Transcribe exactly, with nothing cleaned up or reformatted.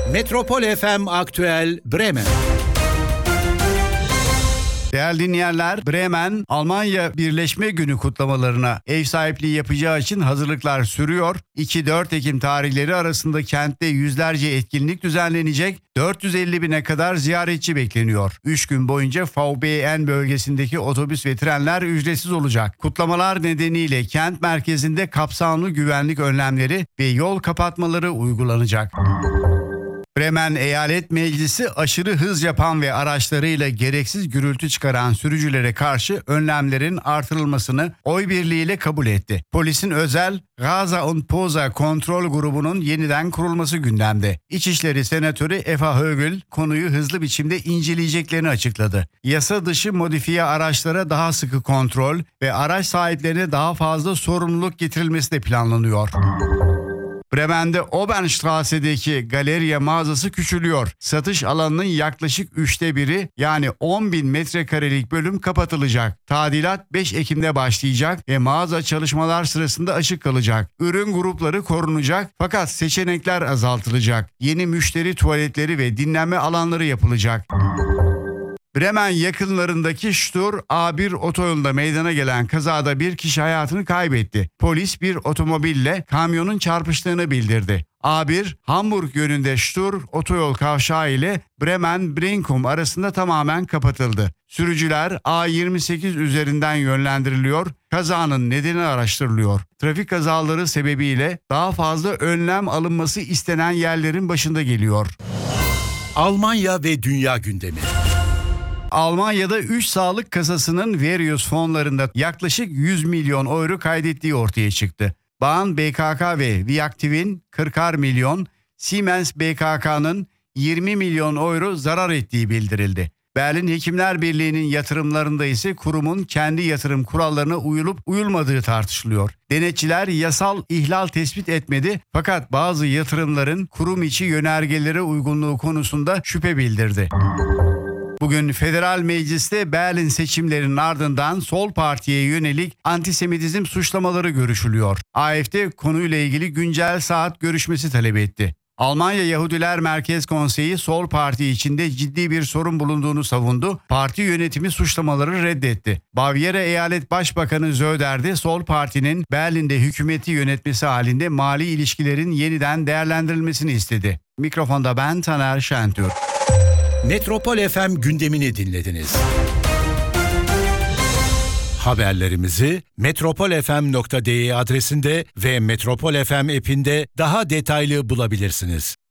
Metropol F M Aktüel Bremen. Değerli dinleyenler, Bremen, Almanya Birleşme Günü kutlamalarına ev sahipliği yapacağı için hazırlıklar sürüyor. iki dört Ekim tarihleri arasında kentte yüzlerce etkinlik düzenlenecek. dört yüz elli bine kadar ziyaretçi bekleniyor. üç gün boyunca V B N bölgesindeki otobüs ve trenler ücretsiz olacak. Kutlamalar nedeniyle kent merkezinde kapsamlı güvenlik önlemleri ve yol kapatmaları uygulanacak. Bremen Eyalet Meclisi aşırı hız yapan ve araçlarıyla gereksiz gürültü çıkaran sürücülere karşı önlemlerin artırılmasını oy birliğiyle kabul etti. Polisin özel Gaza und Poza kontrol grubunun yeniden kurulması gündemde. İçişleri Senatörü Eva Högel konuyu hızlı biçimde inceleyeceklerini açıkladı. Yasa dışı modifiye araçlara daha sıkı kontrol ve araç sahiplerine daha fazla sorumluluk getirilmesi de planlanıyor. Bremen'de Obernstrasse'deki Galeriya mağazası küçülüyor. Satış alanının yaklaşık üçte biri yani on bin metrekarelik bölüm kapatılacak. Tadilat beş Ekim'de başlayacak ve mağaza çalışmalar sırasında açık kalacak. Ürün grupları korunacak fakat seçenekler azaltılacak. Yeni müşteri tuvaletleri ve dinlenme alanları yapılacak. Bremen yakınlarındaki Stur A bir otoyolunda meydana gelen kazada bir kişi hayatını kaybetti. Polis bir otomobille kamyonun çarpıştığını bildirdi. A bir, Hamburg yönünde Stur otoyol kavşağı ile Bremen-Brinkum arasında tamamen kapatıldı. Sürücüler A yirmi sekiz üzerinden yönlendiriliyor, kazanın nedeni araştırılıyor. Trafik kazaları sebebiyle daha fazla önlem alınması istenen yerlerin başında geliyor. Almanya ve dünya gündemi. Almanya'da üç sağlık kasasının Verius fonlarında yaklaşık yüz milyon euro kaydettiği ortaya çıktı. Bahn B K K ve Viaktiv'in kırkar milyon, Siemens B K K'nın yirmi milyon euro zarar ettiği bildirildi. Berlin Hekimler Birliği'nin yatırımlarında ise kurumun kendi yatırım kurallarına uyulup uyulmadığı tartışılıyor. Denetçiler yasal ihlal tespit etmedi fakat bazı yatırımların kurum içi yönergelere uygunluğu konusunda şüphe bildirdi. Bugün Federal Meclis'te Berlin seçimlerinin ardından Sol Parti'ye yönelik antisemitizm suçlamaları görüşülüyor. A F D konuyla ilgili güncel saat görüşmesi talep etti. Almanya Yahudiler Merkez Konseyi Sol Parti içinde ciddi bir sorun bulunduğunu savundu. Parti yönetimi suçlamaları reddetti. Bavyera Eyalet Başbakanı Söder de Sol Parti'nin Berlin'de hükümeti yönetmesi halinde mali ilişkilerin yeniden değerlendirilmesini istedi. Mikrofonda ben Taner Şentürk. Metropol F M gündemini dinlediniz. Haberlerimizi metropol f m nokta d e adresinde ve Metropol F M app'inde daha detaylı bulabilirsiniz.